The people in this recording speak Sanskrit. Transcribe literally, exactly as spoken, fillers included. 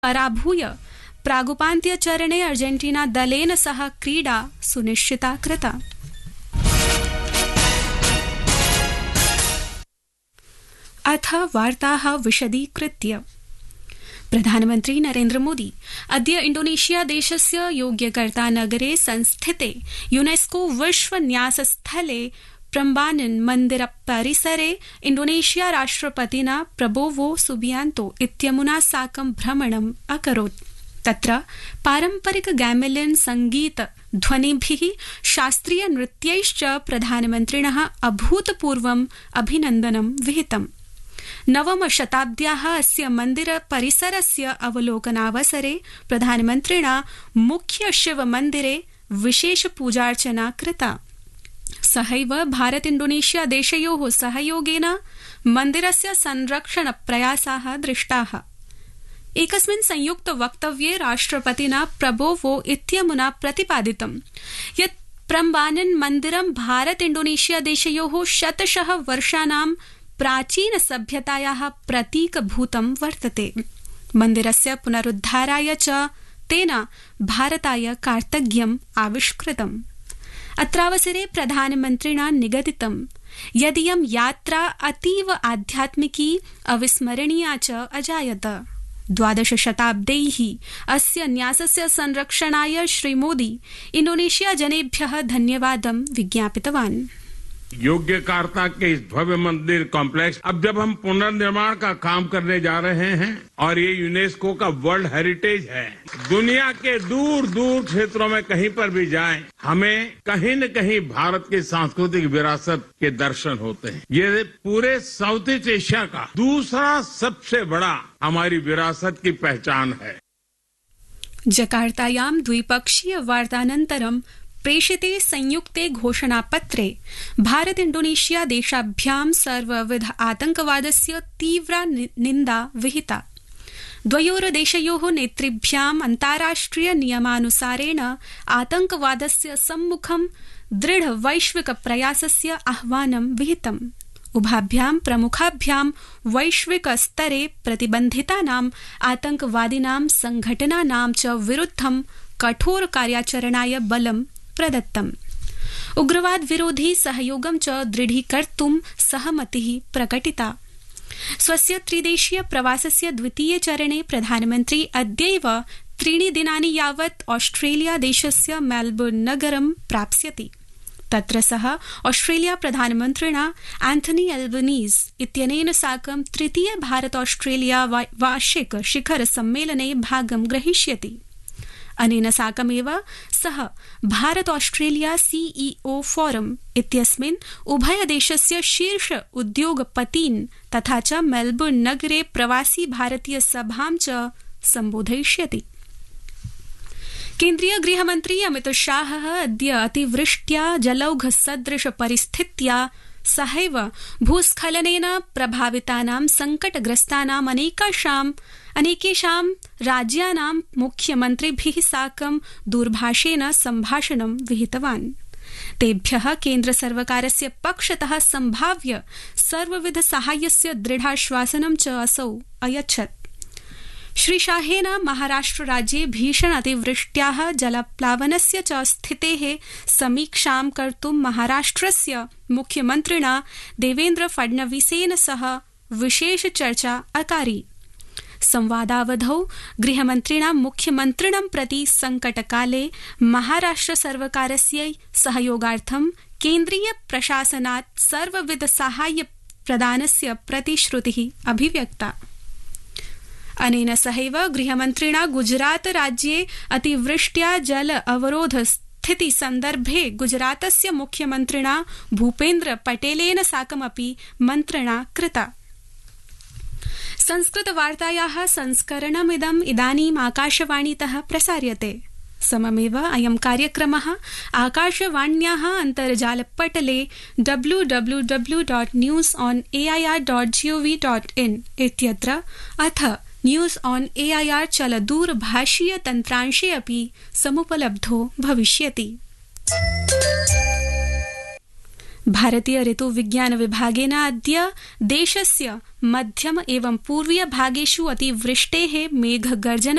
पराभूय प्रागुपान्त्यचरणे अर्जेन्टीना दलेन सह क्रीडा सुनिश्चिता कृता। अथ वार्ताः विशदीकृत्य। प्रधानमन्त्री नरेन्द्र मोदी अद्य इंडोनेशिया देशस्य योग्यकर्ता नगरे संस्थिते यूनेस्को विश्व न्यासस्थले प्रम्बानन मन्दिर परिसरे इंडोनेशिया राष्ट्रपतिना प्रबोवो सुबियांतो इत्यमुना साकं भ्रमणम् अकरोत्। तत्र पारम्परिक गैमेलिन संगीत ध्वनिभिः शास्त्रीय नृत्यैश्च प्रधानमन्त्रिणः अभूतपूर्वम् अभिनन्दनं विहितम्। नवम शताब्द्याः अस्य मन्दिर परिसरस्य अवलोकनावसरे प्रधानमन्त्रिणा मुख्य शिव मन्दिरे विशेष पूजार्चना कृता। सहैव भारत इंडोनेशिया देशयोः सहयोगेन मन्दिरस्य संरक्षण प्रयासाः दृष्टाः। एकस्मिन् संयुक्त वक्तव्ये राष्ट्रपतिना प्रबोवो इत्यमुना प्रतिपादितं यत् प्रम्बानन मन्दिरं भारत इंडोनेशिया देशयोः शतशः वर्षाणां प्राचीन सभ्यतायाः प्रतीकभूतं वर्तते। मन्दिरस्य पुनरुद्धाराय च तेन भारताय कार्तज्ञम् आविष्कृतम्। अत्रावसरे प्रधानमन्त्रिणा निगदितं यदियं यात्रा अतीव आध्यात्मिकी अविस्मरणीया च अजायत। द्वादश शताब्दैः अस्य न्यासस्य संरक्षणाय श्रीमोदी इंडोनेशिया जनेभ्यः धन्यवादं विज्ञापितवान्। योग्यकर्ता के इस भव्य मंदिर कॉम्प्लेक्स अब जब हम पुनर्निर्माण का काम करने जा रहे हैं और ये यूनेस्को का वर्ल्ड हेरिटेज है, दुनिया के दूर दूर क्षेत्रों में कहीं पर भी जाएं, हमें कहीं न कहीं भारत की सांस्कृतिक विरासत के दर्शन होते हैं। ये पूरे साउथ ईस्ट एशिया का दूसरा सबसे बड़ा हमारी विरासत की पहचान है। जकार्तायां द्विपक्षीय वार्तानन्तरं प्रेषिते संयुक्ते घोषणापत्रे भारत इंडोनेशिया देशाभ्यां सर्वविध आतंकवादस्य तीव्रा निन्दा विहिता। द्वयोर्देशयोः नेतृभ्याम् अन्ताराष्ट्रिय नियमानुसारेण आतंकवादस्य सम्मुखं दृढ वैश्विक प्रयासस्य आह्वानं विहितम्। उभाभ्यां प्रमुखाभ्यां वैश्विक स्तरे प्रतिबन्धितानां आतंकवादिनां संघटनानां च विरुद्धं कठोर कार्याचरणाय बलं प्रदत्तम्। उग्रवाद विरोधी सहयोगं च दृढीकर्तुं सहमतिः प्रकटिता। स्वस्य त्रिदेशीय प्रवासस्य द्वितीये चरणे प्रधानमन्त्री अद्यैव त्रीणि दिनानि यावत् ऑस्ट्रेलिया देशस्य मेलबर्न नगरं प्राप्स्यति। तत्र सः ऑस्ट्रेलिया प्रधानमन्त्रिणा एंथनी एल्बनीज इत्यनेन साकं तृतीय भारत ऑस्ट्रेलिया वार्षिक शिखर सम्मेलने भागं ग्रहीष्यति। अनेन साकमेव सः भारत ऑस्ट्रेलिया सीईओ फोरम इत्यस्मिन् उभयदेशस्य शीर्ष उद्योगपतीन् तथा च मेलबर्न नगरे प्रवासी भारतीय सभां च सम्बोधयिष्यति। केन्द्रीय गृहमन्त्री अमित शाहः अद्य अतिवृष्ट्या जलौघ सदृश परिस्थित्या सहैव भूस्खलनेन प्रभावितानां संकटग्रस्तानां अनेकाषां अनेकेषां राज्यानां मुख्यमन्त्रिभिः साकं दूरभाषेण सम्भाषणं विहितवान्। तेभ्यः केन्द्रसर्वकारस्य पक्षतः सम्भाव्य सर्वविध साहाय्यस्य दृढाश्वासनं च असौ अयच्छत्। श्रीशाहेन महाराष्ट्र राज्ये भीषण अतिवृष्ट्याः जलप्लावनस्य च स्थितेः समीक्षां कर्तुं महाराष्ट्रस्य मुख्यमन्त्रिणा देवेन्द्र फडणवीसेन सह विशेष चर्चा अकारी। संवादावधौ गृहमन्त्रिणा मुख्यमन्त्रिणं प्रति संकटकाले महाराष्ट्र सर्वकारस्य सहयोगार्थं केन्द्रीय प्रशासनात् सर्वविध साहाय्य प्रदानस्य प्रतिश्रुतिः अभिव्यक्ता। अनेन सहैव गृहमन्त्रिणा गुजरात राज्ये अतिवृष्ट्या जल अवरोध स्थिति सन्दर्भे गुजरातस्य मुख्यमन्त्रिणा भूपेन्द्र पटेलेन साकमपि मन्त्रणा कृता। संस्कृत वार्तायाः संस्करणमिदम् इदानीम् आकाशवाणीतः प्रसार्यते। सममेव अयं कार्यक्रमः आकाशवाण्याः अन्तर्जालपटले W W W dot news on A I R dot gov dot in इत्यत्र अथ news on A I R चलदूरभाषीय तन्त्रांशे अपि समुपलब्धो भविष्यति। भारतीय ऋतु विज्ञान विभागेन अद्य देशस्य मध्यम एवं पूर्वीय भागेषु अतिवृष्टेः मेघगर्जन